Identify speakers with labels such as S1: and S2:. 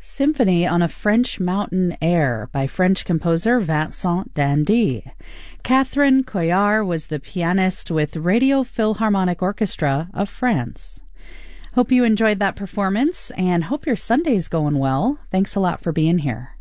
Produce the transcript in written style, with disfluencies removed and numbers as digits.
S1: Symphony on a French Mountain Air by French composer Vincent d'Indy. Catherine Coyard was the pianist with Radio Philharmonic Orchestra of France. Hope you enjoyed that performance and hope your Sunday's going well. Thanks a lot for being here.